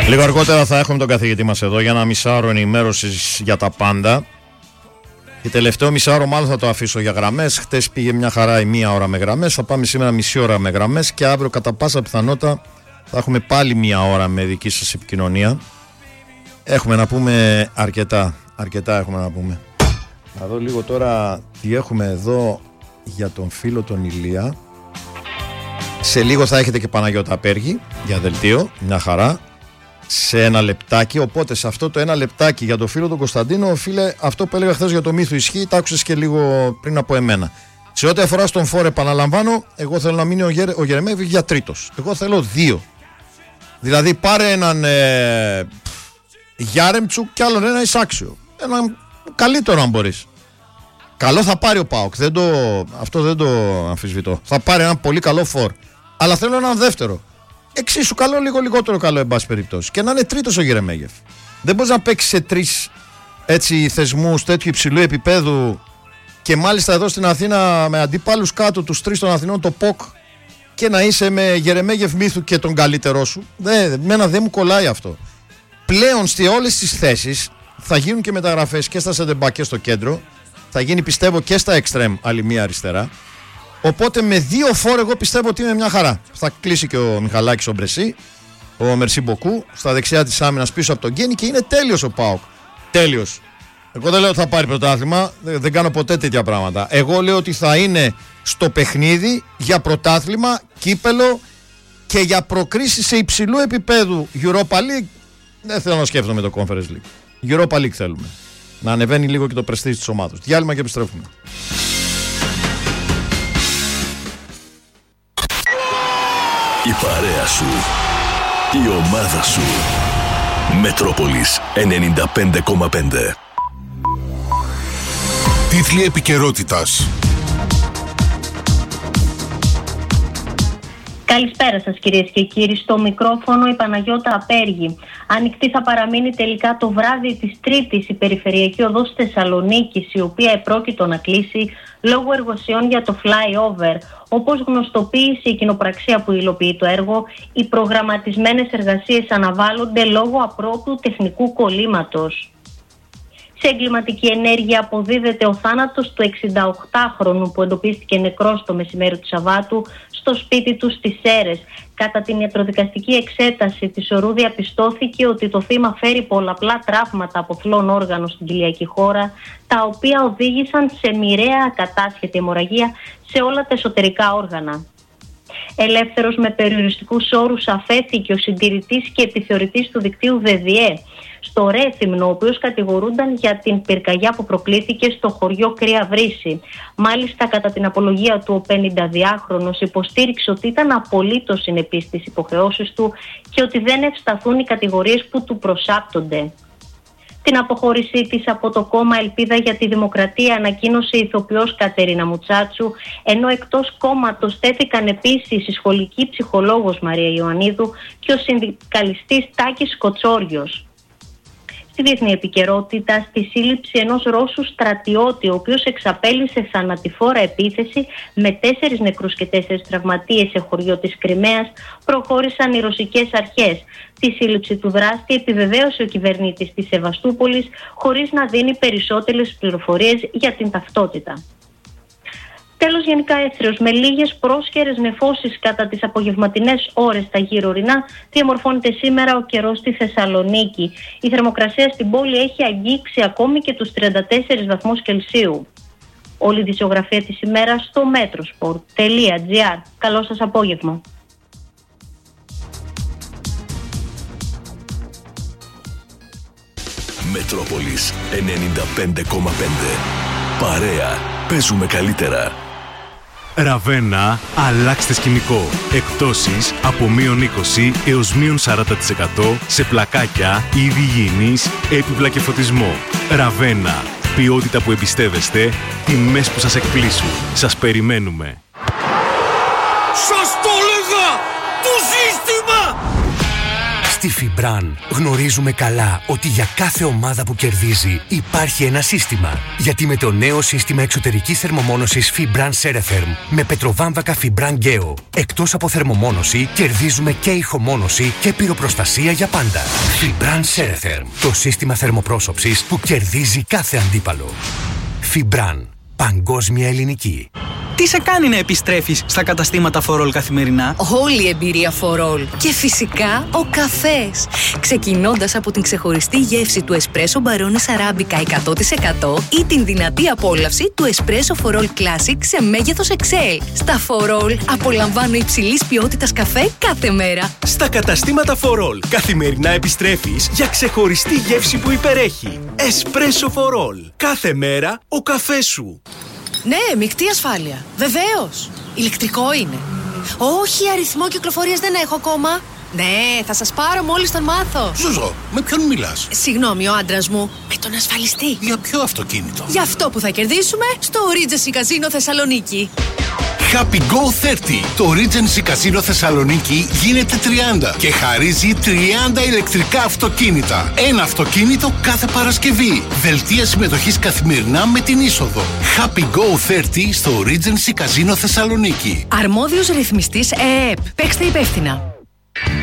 Λίγο αργότερα θα έχουμε τον καθηγητή μας εδώ για ένα μισάωρο ενημέρωσης για τα πάντα. Και τελευταίο μισάωρο μάλλον θα το αφήσω για γραμμές. Χτες πήγε μια χαρά η μία ώρα με γραμμές. Θα πάμε σήμερα μισή ώρα με γραμμές. Και αύριο κατά πάσα πιθανότητα θα έχουμε πάλι μία ώρα με δική σας επικοινωνία. Έχουμε να πούμε αρκετά έχουμε να πούμε. Θα δω λίγο τώρα τι έχουμε εδώ για τον φίλο τον Ηλία. Σε λίγο θα έχετε και Παναγιώτα Απέργη για δελτίο, μια χαρά. Σε ένα λεπτάκι, οπότε σε αυτό το ένα λεπτάκι για τον φίλο τον Κωνσταντίνο, φίλε, αυτό που έλεγα χθες για το μύθο ισχύει, τα άκουσες και λίγο πριν από εμένα. Σε ό,τι αφορά στον φόρ, επαναλαμβάνω, εγώ θέλω να μείνει ο Γερεμέγεφ για τρίτος. Εγώ θέλω 2. Δηλαδή πάρε έναν Γιάρεμτσουκ και άλλον ένα Ισάξιο. Έναν καλύτερο αν μπορείς. Καλό θα πάρει ο ΠΑΟΚ, αυτό δεν το αμφισβητώ. Θα πάρει έναν πολύ καλό φόρ. Αλλά θέλω έναν δεύτερο. Εξίσου καλό, λίγο λιγότερο καλό, εν πάση περιπτώσει. Και να είναι τρίτος ο Γερεμέγεφ. Δεν μπορείς να παίξεις σε 3 θεσμούς τέτοιου υψηλού επίπεδου και μάλιστα εδώ στην Αθήνα με αντίπαλους κάτω τους 3 των Αθηνών, το ΠΟΚ, και να είσαι με Γερεμέγεφ Μύθου και τον καλύτερό σου. Μένα δεν μου κολλάει αυτό. Πλέον σε όλες τις θέσεις θα γίνουν και μεταγραφές και στα σεντεμπά και στο κέντρο. Θα γίνει πιστεύω και στα εξτρέμ άλλη μία αριστερά. Οπότε με 2 φόρ εγώ πιστεύω ότι είναι μια χαρά. Θα κλείσει και ο Μιχαλάκης ο Μπρεσί, ο Μερσί Μποκού, στα δεξιά της άμυνας πίσω από τον Γκένι και είναι τέλειος ο ΠΑΟΚ. Τέλειος. Εγώ δεν λέω ότι θα πάρει πρωτάθλημα, δεν κάνω ποτέ τέτοια πράγματα. Εγώ λέω ότι θα είναι στο παιχνίδι για πρωτάθλημα, κύπελο και για προκρίσεις σε υψηλού επίπεδου Europa League. Δεν θέλω να σκέφτομαι το Conference League. Europa League θέλουμε. Να ανεβαίνει λίγο και το πρεστίζ της ομάδας. Διάλειμμα και επιστρέφουμε. Η παρέα σου, η ομάδα σου. Μετρόπολης 95,5. Τίτλοι επικαιρότητας. Καλησπέρα σας κυρίες και κύριοι. Στο μικρόφωνο η Παναγιώτα Απέργη. Ανοιχτή θα παραμείνει τελικά το βράδυ της Τρίτης η περιφερειακή οδός Θεσσαλονίκης, η οποία επρόκειτο να κλείσει λόγω εργασιών για το flyover. Όπως γνωστοποίησε η κοινοπραξία που υλοποιεί το έργο, οι προγραμματισμένες εργασίες αναβάλλονται λόγω απρόπτου τεχνικού κολλήματος. Σε εγκληματική ενέργεια αποδίδεται ο θάνατος του 68χρονου που εντοπίστηκε νεκρός το μεσημέρι του Σαββάτου στο σπίτι του στις Σέρρες. Κατά την ιατροδικαστική εξέταση της ορού διαπιστώθηκε ότι το θύμα φέρει πολλαπλά τραύματα από φλόν όργανο στην κοιλιακή χώρα, τα οποία οδήγησαν σε μοιραία ακατάσχετη αιμορραγία σε όλα τα εσωτερικά όργανα. Ελεύθερος με περιοριστικούς όρους αφέθηκε ο συντηρητής και επιθεωρητής του δικτύου ΔΔΕ στο Ρέθυμνο, ο οποίος κατηγορούνταν για την πυρκαγιά που προκλήθηκε στο χωριό Κρύα Βρύση. Μάλιστα, κατά την απολογία του, ο 52χρονος υποστήριξε ότι ήταν απολύτως συνεπής στις υποχρεώσεις του και ότι δεν ευσταθούν οι κατηγορίες που του προσάπτονται. Την αποχώρησή της από το κόμμα Ελπίδα για τη Δημοκρατία ανακοίνωσε η ηθοποιός Κατερίνα Μουτσάτσου, ενώ εκτός κόμματος στέθηκαν επίσης η σχολική ψυχολόγος Μαρία Ιωαννίδου και ο συνδικαλιστής Τάκης Κοτσόριος. Στη διεθνή επικαιρότητα, στη σύλληψη ενός Ρώσου στρατιώτη, ο οποίος εξαπέλυσε θανατηφόρα επίθεση με 4 νεκρούς και 4 τραυματίες σε χωριό της Κριμαίας, προχώρησαν οι ρωσικές αρχές. Τη σύλληψη του δράστη επιβεβαίωσε ο κυβερνήτης της Σεβαστούπολης, χωρίς να δίνει περισσότερες πληροφορίες για την ταυτότητα. Τέλος, γενικά έθριος, με λίγες πρόσχερες νεφώσεις κατά τις απογευματινές ώρες στα γύρω ορεινά, διαμορφώνεται σήμερα ο καιρός στη Θεσσαλονίκη. Η θερμοκρασία στην πόλη έχει αγγίξει ακόμη και τους 34 βαθμούς Κελσίου. Όλη η δισογραφία της ημέρας στο metrosport.gr. Καλό σας απόγευμα. Μετρόπολης 95,5. Παρέα. Παίζουμε καλύτερα. Ραβένα, αλλάξτε σκηνικό. Εκπτώσεις από -20 έως -40% σε πλακάκια, είδη υγιεινής, έπιπλα και φωτισμό. Ραβένα, ποιότητα που εμπιστεύεστε, τιμές που σας εκπλήσουν. Σας περιμένουμε. Σας το έλεγα! Το σύστημα! Στη Φιμπραν γνωρίζουμε καλά ότι για κάθε ομάδα που κερδίζει υπάρχει ένα σύστημα. Γιατί με το νέο σύστημα εξωτερικής θερμομόνωσης Fibran Ceretherm με πετροβάμβακα Fibran Geo, εκτός από θερμομόνωση, κερδίζουμε και ηχομόνωση και πυροπροστασία για πάντα. Fibran Ceretherm, το σύστημα θερμοπρόσωψης που κερδίζει κάθε αντίπαλο. Fibran, παγκόσμια ελληνική. Τι σε κάνει να επιστρέφεις στα καταστήματα For All καθημερινά? Όλη η εμπειρία For All. Και φυσικά ο καφές. Ξεκινώντας από την ξεχωριστή γεύση του Espresso Barones Arabica 100% ή την δυνατή απόλαυση του Espresso For All Classic σε μέγεθος Excel. Στα For All απολαμβάνω υψηλής ποιότητας καφέ κάθε μέρα. Στα καταστήματα For All καθημερινά επιστρέφεις για ξεχωριστή γεύση που υπερέχει. Espresso For All. Κάθε μέρα ο καφές σου. Ναι, μεικτή ασφάλεια. Βεβαίως. Ηλεκτρικό είναι. Όχι, αριθμό κυκλοφορίας δεν έχω ακόμα. Ναι, θα σας πάρω μόλις τον μάθω. Ζουζό, με ποιον μιλάς? Συγγνώμη, ο άντρας μου. Με τον ασφαλιστή. Για ποιο αυτοκίνητο? Για αυτό που θα κερδίσουμε στο Regency Casino Θεσσαλονίκη. Happy Go 30. Το Regency Casino Θεσσαλονίκη γίνεται 30 και χαρίζει 30 ηλεκτρικά αυτοκίνητα. Ένα αυτοκίνητο κάθε Παρασκευή. Δελτία συμμετοχής καθημερινά με την είσοδο. Happy Go 30 στο Regency Casino Θεσσαλονίκη. Αρμόδιος ρυθμιστής ΕΕΠ. Παίξτε υπεύθυνα.